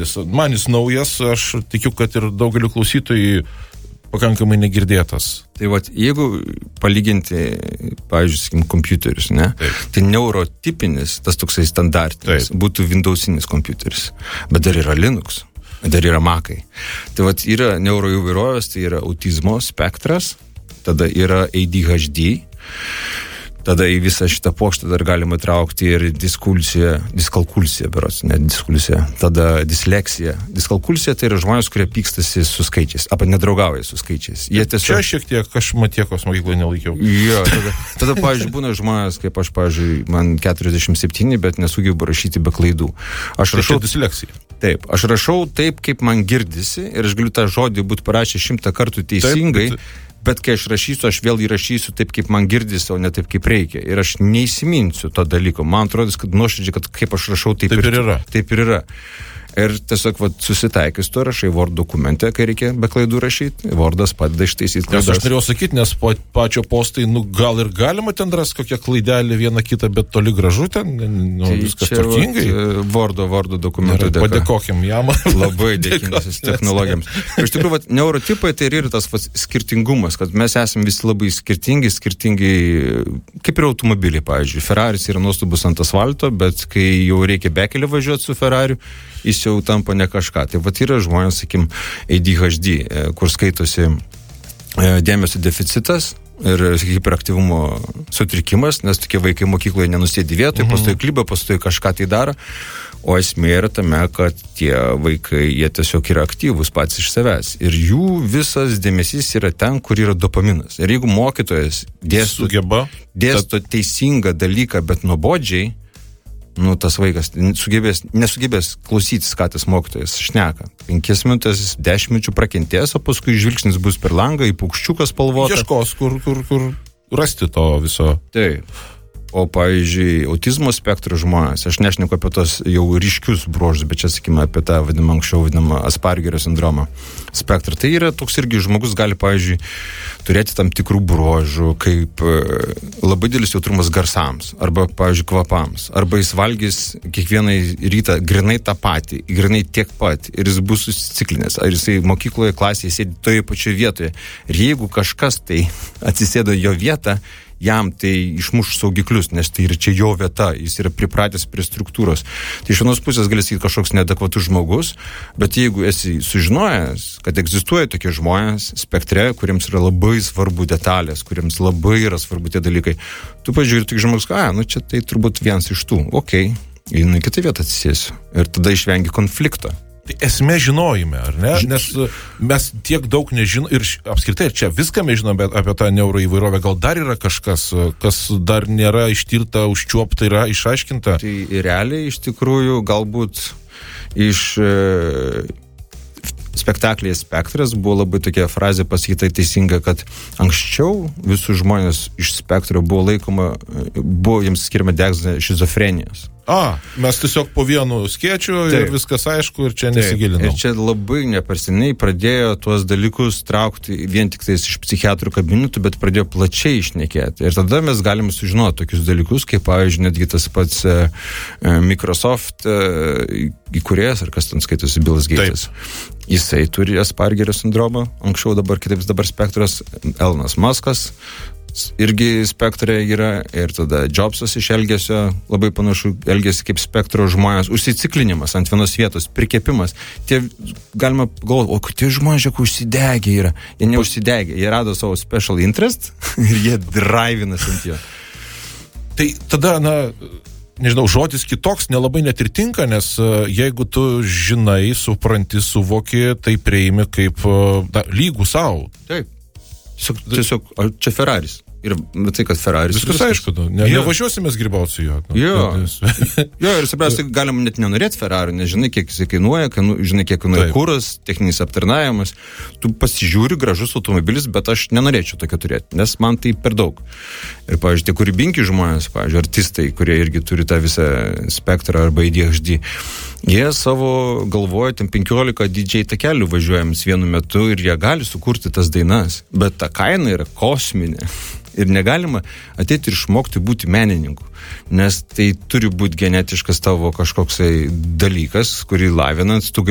žodis. Man jis naujas, aš tikiu, kad ir daugeliu klausytojų pakankamai negirdėtas. Tai vat, jeigu palyginti, pavyzdžiui, sakykim, kompiuterius, ne? Taip. Tai neurotipinis, tas toksai standartinis, būtų Windowsinis kompiuteris. Bet dar yra Linux, dar yra Mac'ai. Tai vat yra neuroįvairovės, tai yra autizmo spektras, tada yra ADHD, tada į visą šitą plokštę dar galima traukti ir diskalkulsiją, tada disleksija. Diskalkulsija tai yra žmonės, kurie pykstasi su skaičiais, arba nedraugauja su skaičiais. Jie tiesiog... Čia šiek tiek aš matiekos mokykloje nelaikiau. Jo, tada pavyzdžiui, būna žmonės, kaip aš, pavyzdžiui, man 47, bet nesugebu rašyti be klaidų. Aš rašau disleksija. Taip, aš rašau taip, kaip man girdisi, ir aš galiu tą žodį būti parašę 100 kartų teisingai, bet kai aš rašysiu, aš vėl įrašysiu taip, kaip man girdisi, o ne taip, kaip reikia. Ir aš neįsiminsiu to dalyko. Man atrodo, kad nuoširdžiai, kad kaip aš rašau, taip ir yra. Taip ir yra. Ir tiesiog susitaikys tu rašai Word dokumente, kai reikia be klaidų rašyti, Wordas padeda ištaisyti klaidas. Aš norėjau sakyti, nes pačio postai, gal ir galima ten rasti kokią klaidelę vieną kitą, bet toli gražu ten, tai viskas tvarkingai. Wordo dokumentų dėka. Padėkokim jam. Labai dėkingas technologijams. Iš tikrųjų, neurotipai tai yra tas skirtingumas, kad mes esame visi labai skirtingi, kaip ir automobiliai, pavyzdžiui. Ferraris yra nuostabus ant asfalto, bet kai jau reikia bekelį važiuoti su Ferrariu, jis jau tampa ne kažką. Tai vat yra žmonės, sakim, ADHD, kur skaitosi dėmesio deficitas ir hiperaktyvumo sutrikimas, nes tokie vaikai mokykloje nenusėdi vietoje, pastoji kliba, pastoji kažką tai daro. O esmė yra tame, kad tie vaikai, jie tiesiog yra aktyvūs patys iš savęs. Ir jų visas dėmesys yra ten, kur yra dopaminas. Ir jeigu mokytojas dėsto teisingą dalyką, bet nuobodžiai, tas vaikas nesugebės klausytis, ką tas mokytojas šneka. 5 minutės, 10 minučių prakentės, o paskui žvilgsnis bus per langą į paukščiuką spalvotą. Ieškos, kur rasti to viso. Taip. O, pavyzdžiui, autizmo spektro žmonės, aš nešneku apie tos jau ryškius bruožus, bet čia, sakykime, apie tą anksčiau vadinamą Aspergerio sindromą spektrą. Tai yra toks irgi žmogus gali, pavyzdžiui, turėti tam tikrų bruožų, kaip labai didelis jautrumas garsams, arba, pavyzdžiui, kvapams, arba jis valgys kiekvieną rytą grinai tą patį, grinai tiek pat, ir jis bus susiciklinęs, ar jisai mokykloje klasėje sėdi toje pačioje vietoje. Ir jeigu kažkas tai atsisėdo jo vietą, jam tai išmuš saugiklius, nes tai yra čia jo vieta, jis yra pripratęs prie struktūros. Tai iš vienos pusės gali sakyti kažkoks neadekvatus žmogus, bet jeigu esi sužinojęs, kad egzistuoja tokie žmonės spektre, kuriems yra labai svarbu detalės, kuriems labai yra svarbu tie dalykai, tu pažiūrė tik žmogus, čia tai turbūt vienas iš tų, einu į kitą vietą atsisėsiu. Ir tada išvengi konflikto. Tai esmė žinojime, ar ne? Nes mes tiek daug nežinom ir apskritai čia viską mes žinome apie tą neuroįvairovę. Gal dar yra kažkas, kas dar nėra ištirta, užčiuopta, yra išaiškinta? Tai realiai iš tikrųjų galbūt iš spektaklyje Spektras buvo labai tokia frazė pasakyta teisinga, kad anksčiau visų žmonės iš Spektro buvo jiems skiriama diagnozė šizofrenijos. Mes tiesiog po vienu skėčiu ir viskas aišku ir čia nesigilinam. Ir čia labai neperseniai pradėjo tuos dalykus traukti vien tik tais iš psichiatrų kabinetų, bet pradėjo plačiai išnekėti. Ir tada mes galime sužinoti tokius dalykus, kaip pavyzdžiui, netgi tas pats Microsoft įkūrėjas, ar kas ten skaitosi, Billas Gatesas. Jisai turi Aspergerio sindromą, anksčiau dabar Spektras, Elonas Muskas irgi Spektre yra, ir tada Jobsas iš elgesio labai panašu elgesi kaip Spektro žmonės, užsiciklinimas ant vienos vietos, prikepimas. Tie galima galvoti, tie žmonės, užsidegę yra. Jie neužsidegė, jie rado savo special interest ir jie drivinas ant jo. Tai tada, nežinau, žodis kitoks nelabai net ir tinka, nes jeigu tu žinai, supranti, suvoki, tai priimi kaip lygų savo. Taip. Tiesiog, čia Ferraris. Ir tai, kad Ferraris... Viskas aišku, nevažiuosimės grybauti su juo. Ir svarbiausia, galim net nenorėti Ferrari, nes žinai, kiek jisai kainuoja, žinai, kiek kainuoja kuras, techninis aptarnavimas. Tu pasižiūri, gražus automobilis, bet aš nenorėčiau tokio turėti, nes man tai per daug. Ir, pavyzdžiui, tie kūrybingi žmonės, pavyzdžiui, artistai, kurie irgi turi tą visą spektrą arba ADHD, jie savo galvoja, ten 15 DJ takelių važiuojams vienu metu ir jie gali sukurti tas dainas, bet ta kaina yra kosminė. Ir negalima ateiti ir išmokti būti menininku, nes tai turi būti genetiškas tavo kažkoksai dalykas, kurį lavinant, tu